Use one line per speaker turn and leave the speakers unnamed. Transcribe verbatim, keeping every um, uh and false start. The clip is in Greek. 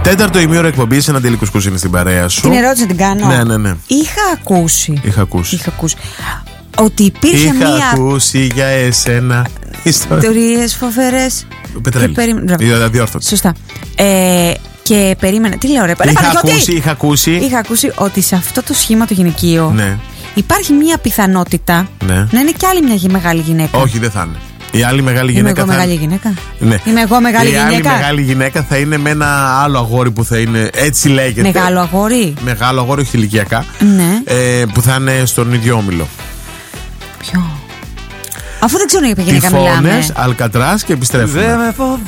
Τέταρτο ημίωρο εκπομπή, ένα τελικουσκούς είναι στην παρέα σου.
Την ερώτηση την κάνω.
Ναι, ναι, ναι.
Είχα ακούσει.
Είχα ακούσει.
Είχα ακούσει. Ότι υπήρχε
Είχα
μία.
Είχα ακούσει για εσένα
ιστορίες φοβερές.
Πετρέλη. Αδιόρθωτη.
Σωστά. Ε, και περίμενα. Τι λέω, ρε
Είχα ακούσει, είχα ακούσει.
Είχα ακούσει ότι σε αυτό το σχήμα το γυναικείο,
ναι,
υπάρχει μία πιθανότητα, ναι, να είναι κι άλλη μια μεγάλη γυναίκα.
Όχι, δεν θα είναι. Η άλλη μεγάλη
Είμαι
γυναίκα.
Εγώ
θα...
μεγάλη γυναίκα.
Ναι.
Είμαι εγώ μεγάλη
η
γυναίκα.
Η άλλη μεγάλη γυναίκα θα είναι με ένα άλλο αγόρι που θα είναι. Έτσι λέγεται.
Μεγάλο αγόρι.
Μεγάλο αγόρι, όχι ηλικιακά.
Ναι.
Ε, που θα είναι στον ίδιο όμιλο.
Ποιο? Αφού δεν ξέρω για ποια γυναίκα μιλάμε.
Τυφώνες, Αλκατράς και επιστρέφουμε.
Δεν με φοβάμαι.